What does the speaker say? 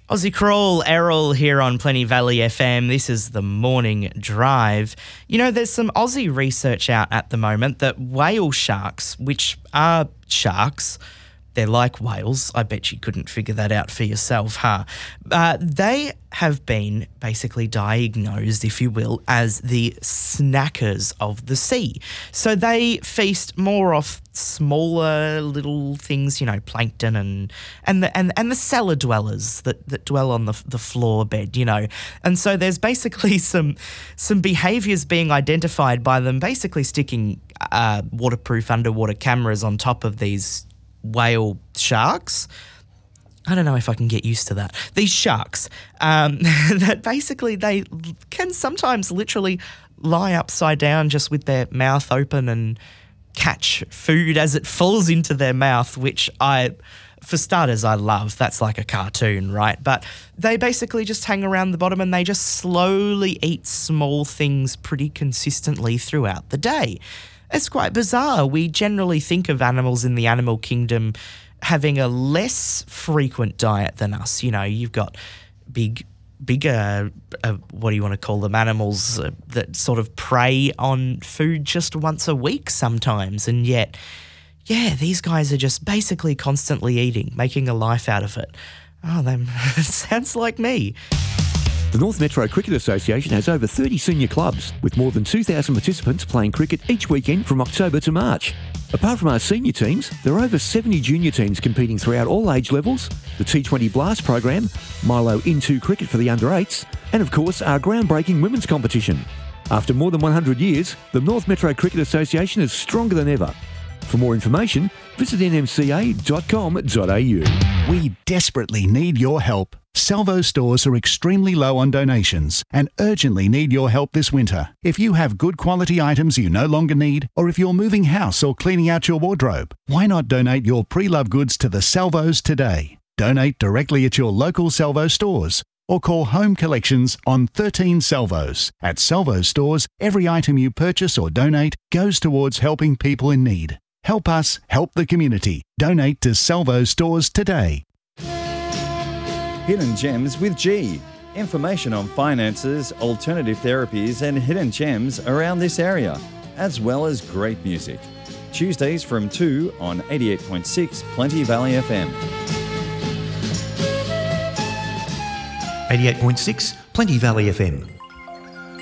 Aussie Crawl, Errol here on Plenty Valley FM. This is the Morning Drive. You know, there's some Aussie research out at the moment that whale sharks, which are sharks, they're like whales. I bet you couldn't figure that out for yourself, huh? They have been basically diagnosed, if you will, as the snackers of the sea. So they feast more off smaller little things, you know, plankton and the cellar dwellers that dwell on the floor bed, you know. And so there's basically some behaviours being identified by them, basically sticking waterproof underwater cameras on top of these whale sharks. I don't know if I can get used to that. These sharks, that basically they can sometimes literally lie upside down just with their mouth open and catch food as it falls into their mouth, which for starters, I love. That's like a cartoon, right? But they basically just hang around the bottom and they just slowly eat small things pretty consistently throughout the day. It's quite bizarre. We generally think of animals in the animal kingdom having a less frequent diet than us. You know, you've got bigger, what do you want to call them, animals that sort of prey on food just once a week sometimes. And yet, yeah, these guys are just basically constantly eating, making a life out of it. Oh, sounds like me. The North Metro Cricket Association has over 30 senior clubs, with more than 2,000 participants playing cricket each weekend from October to March. Apart from our senior teams, there are over 70 junior teams competing throughout all age levels, the T20 Blast program, Milo Into Cricket for the under-8s, and of course our groundbreaking women's competition. After more than 100 years, the North Metro Cricket Association is stronger than ever. For more information, visit nmca.com.au. We desperately need your help. Salvo stores are extremely low on donations and urgently need your help this winter. If you have good quality items you no longer need, or if you're moving house or cleaning out your wardrobe, why not donate your pre-loved goods to the Salvos today? Donate directly at your local Salvo stores or call Home Collections on 13 Salvos. At Salvo stores, every item you purchase or donate goes towards helping people in need. Help us help the community. Donate to Salvo stores today. Hidden Gems with G. Information on finances, alternative therapies and hidden gems around this area, as well as great music. Tuesdays from 2 on 88.6 Plenty Valley FM. 88.6 Plenty Valley FM.